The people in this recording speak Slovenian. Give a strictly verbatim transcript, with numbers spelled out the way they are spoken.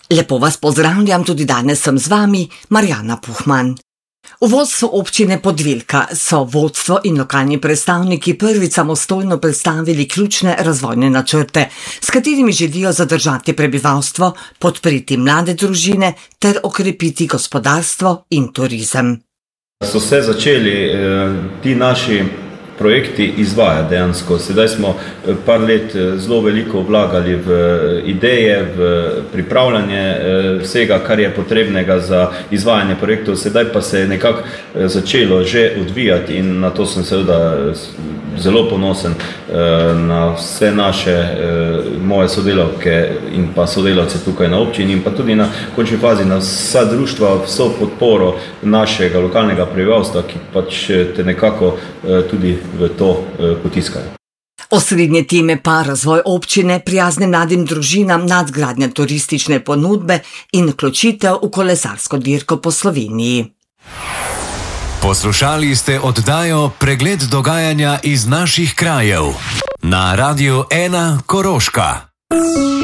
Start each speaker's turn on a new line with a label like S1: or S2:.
S1: Lepo vas pozdravljam, tudi danes sem z vami, Marjana Puhman. V vodstvu občine Podvilka so vodstvo in lokalni predstavniki prvič samostojno predstavili ključne razvojne načrte, s katerimi želijo zadržati prebivalstvo, podpreti mlade družine ter okrepiti gospodarstvo in turizem.
S2: So se začeli eh, ti naši projekti izvajati dejansko. Sedaj smo par let zelo veliko vlagali v ideje, v pripravljanje vsega, kar je potrebnega za izvajanje projektov. Sedaj pa se je nekako začelo že odvijati in na to sem seveda zelo ponosen na vse naše, moje sodelavke in pa sodelavce tukaj na občini in pa tudi na končni fazi na vsa društva, vso podporo našega lokalnega prebivalstva, ki pač te nekako tudi v to potiskajo.
S1: Osrednje teme pa razvoj občine, prijazne mladim družinam, nadgradnja turistične ponudbe in vključitev v kolesarsko dirko po Sloveniji.
S3: Poslušali ste oddajo Pregled dogajanja iz naših krajev na Radiu ena Koroška.